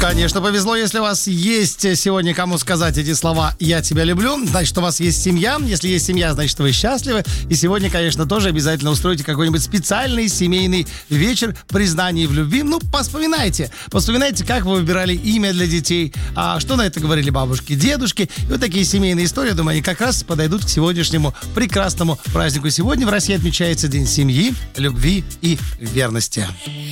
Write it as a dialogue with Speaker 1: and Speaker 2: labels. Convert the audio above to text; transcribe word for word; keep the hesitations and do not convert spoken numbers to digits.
Speaker 1: Конечно, повезло, если у вас есть сегодня кому сказать эти слова «я тебя люблю», значит, у вас есть семья. Если есть семья, значит, вы счастливы. И сегодня, конечно, тоже обязательно устройте какой-нибудь специальный семейный вечер признаний в любви. Ну, поспоминайте. Вспоминайте, как вы выбирали имя для детей, а что на это говорили бабушки, дедушки. И вот такие семейные истории, думаю, они как раз подойдут к сегодняшнему прекрасному празднику. Сегодня в России отмечается День семьи, любви и верности.